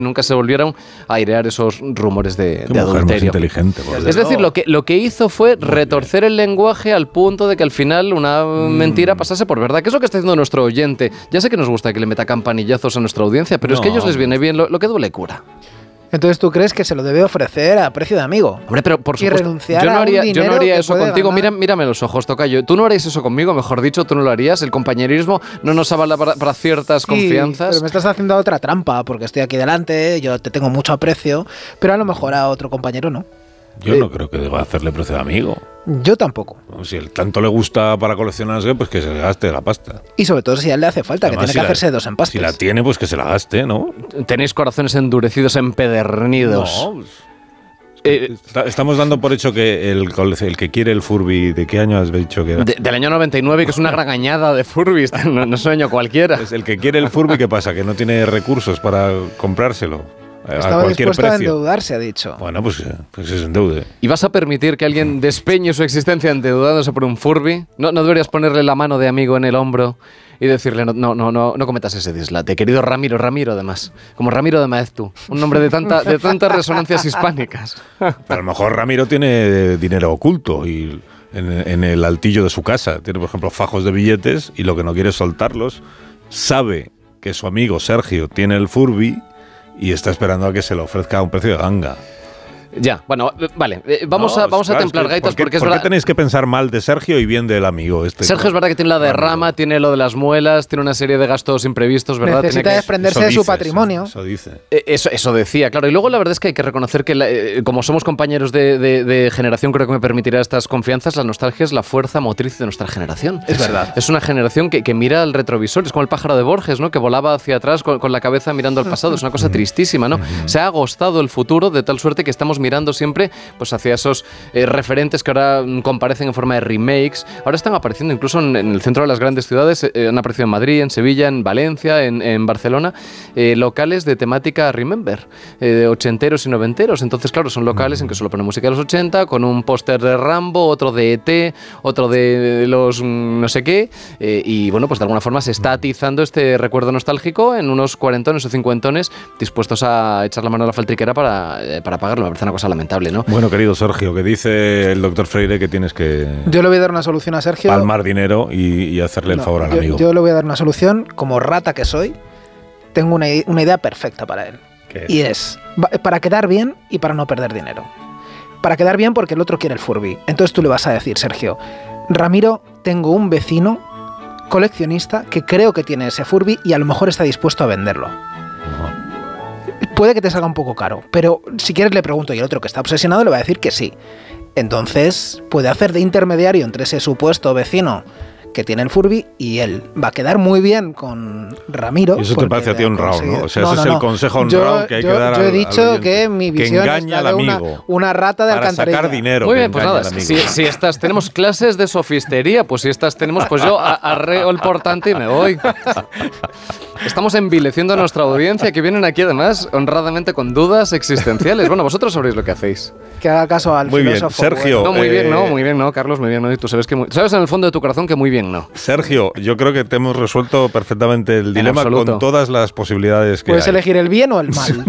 nunca se volvieron a airear esos rumores de adulterio. Más inteligente, Es decir, lo que hizo fue retorcer el lenguaje al punto de que al final una mentira pasase por verdad. ¿Qué es lo que está haciendo nuestro oyente? Ya sé que nos gusta que le meta campanillazos a nuestra audiencia, pero es que a ellos les viene bien lo que duele cura. Entonces tú crees que se lo debe ofrecer a precio de amigo. Hombre, pero por supuesto, renunciar yo no haría eso contigo. Ganar. Mírame los ojos, tocayo. Tú no harías eso conmigo, mejor dicho, tú no lo harías. El compañerismo no nos avala para ciertas confianzas. Pero me estás haciendo otra trampa, porque estoy aquí delante, yo te tengo mucho aprecio, pero a lo mejor a otro compañero no. Yo no creo que deba hacerle precio de amigo. Yo tampoco. Si él tanto le gusta para coleccionarse, pues que se gaste la pasta. Y sobre todo si a él le hace falta, además, que tiene que hacerse dos empastes. Si la tiene, pues que se la gaste, ¿no? Tenéis corazones endurecidos, empedernidos. No, estamos dando por hecho que el que quiere el Furby, ¿de qué año has dicho que era? Del año 99, que es una gragañada de Furbis, no sueño cualquiera. Es el que quiere el Furby, ¿qué pasa? Que no tiene recursos para comprárselo. Estaba dispuesto a endeudarse, ha dicho. Bueno, pues se endeude. ¿Y vas a permitir que alguien despeñe su existencia endeudándose por un Furby? ¿No deberías ponerle la mano de amigo en el hombro y decirle no cometas ese dislate? Querido Ramiro además. Como Ramiro de Maeztu. Un nombre de tantas resonancias hispánicas. Pero a lo mejor Ramiro tiene dinero oculto y en el altillo de su casa. Tiene, por ejemplo, fajos de billetes y lo que no quiere es soltarlos. Sabe que su amigo Sergio tiene el Furby y está esperando a que se lo ofrezca a un precio de ganga. Ya, bueno, vale. Vamos a templar gaitas porque es verdad. ¿Por qué tenéis que pensar mal de Sergio y bien del amigo? Sergio es verdad que tiene la derrama, tiene lo de las muelas, tiene una serie de gastos imprevistos, ¿verdad? Necesita desprenderse de su patrimonio. Eso dice. Eso decía, claro. Y luego la verdad es que hay que reconocer que como somos compañeros de generación, creo que me permitirá estas confianzas, la nostalgia es la fuerza motriz de nuestra generación. Es verdad. Es una generación que mira al retrovisor, es como el pájaro de Borges, ¿no? Que volaba hacia atrás con la cabeza mirando al pasado. Es una cosa tristísima, ¿no? Se ha agostado el futuro de tal suerte que estamos mirando siempre pues hacia esos referentes que ahora comparecen en forma de remakes. Ahora están apareciendo incluso en el centro de las grandes ciudades, han aparecido en Madrid, en Sevilla, en Valencia, en Barcelona, locales de temática Remember, de ochenteros y noventeros. Entonces, claro, son locales en que solo ponen música de los 80, con un póster de Rambo, otro de ET, otro de los no sé qué, y bueno, pues de alguna forma se está atizando este recuerdo nostálgico en unos cuarentones o cincuentones dispuestos a echar la mano a la faltriquera para pagarlo. Me parece una cosa lamentable, ¿no? Bueno, querido Sergio, que dice el doctor Freire que tienes que... Yo le voy a dar una solución a Sergio. Palmar dinero y hacerle el favor al amigo. Yo le voy a dar una solución, como rata que soy, tengo una idea perfecta para él. ¿Qué es? Y es, para quedar bien y para no perder dinero. Para quedar bien porque el otro quiere el Furby. Entonces tú le vas a decir, Sergio, Ramiro, tengo un vecino coleccionista que creo que tiene ese Furby y a lo mejor está dispuesto a venderlo. Puede que te salga un poco caro, pero si quieres le pregunto y el otro que está obsesionado le va a decir que sí. Entonces puede hacer de intermediario entre ese supuesto vecino que tiene el Furby y él. Va a quedar muy bien con Ramiro. Y eso te parece a ti honrado, ¿no? O sea, ese es el consejo honrado que hay que dar Yo he dicho que mi visión es la de una rata de alcantarilla. Para sacar dinero. Muy bien, pues nada, si estas tenemos clases de sofistería, pues si estas tenemos, pues yo arreo el portante y me voy. Estamos envileciendo a nuestra audiencia que vienen aquí además honradamente con dudas existenciales. Bueno, vosotros sabréis lo que hacéis. Que haga caso al filósofo. Muy bien, Sergio. No, muy bien, no, Carlos, muy bien, no. Y tú sabes en el fondo de tu corazón que muy bien, no. Sergio, yo creo que te hemos resuelto perfectamente el dilema con todas las posibilidades que ¿Puedes hay. elegir el bien o el mal?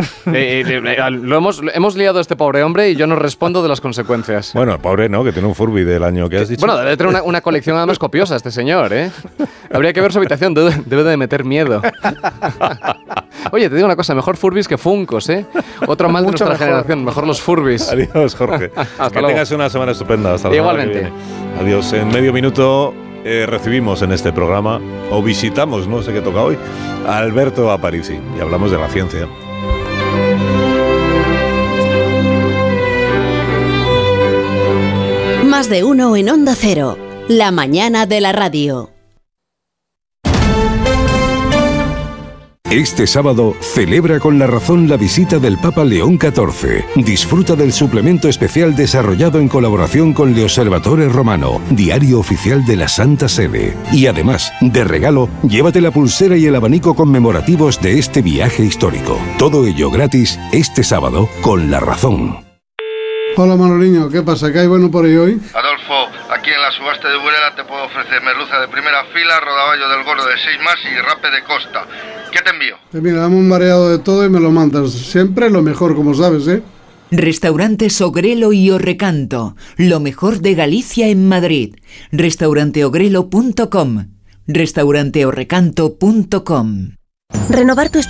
Hemos liado a este pobre hombre y yo no respondo de las consecuencias. Bueno, pobre no, que tiene un Furby del año que has dicho. Bueno, debe tener una colección además copiosa este señor, ¿eh? Habría que ver su habitación, debe de meter miedo. Oye, te digo una cosa, mejor Furbis que Funkos, ¿eh? Otro mal de nuestra generación, mejor los Furbis. Adiós, Jorge. Que tengas una semana estupenda. Hasta igualmente. Adiós. En medio minuto recibimos en este programa, o visitamos, no sé qué toca hoy, a Alberto Aparici y hablamos de la ciencia. Más de uno en Onda Cero, la mañana de la radio. Este sábado celebra con La Razón la visita del Papa León XIV. Disfruta del suplemento especial desarrollado en colaboración con Le Osservatore Romano, diario oficial de la Santa Sede. Y además, de regalo, llévate la pulsera y el abanico conmemorativos de este viaje histórico. Todo ello gratis este sábado con La Razón. Hola Manoliño, ¿qué pasa? ¿Qué hay bueno por ahí hoy? Adolfo, aquí Aquí en la subasta de Burela te puedo ofrecer merluza de primera fila, rodaballo del gordo de 6 más y rape de costa. ¿Qué te envío? Mira, dame un mareado de todo y me lo mandas. Siempre lo mejor, como sabes, ¿eh? Restaurantes Ogrelo y Orrecanto, lo mejor de Galicia en Madrid. Restauranteogrelo.com, restauranteorrecanto.com. Renovar tu